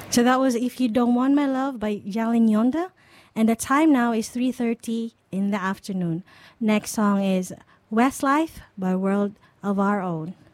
So that was If You Don't Want My Love by Jalin Yonda. And the time now is 3:30 in the afternoon. Next song is Westlife by World of Our Own.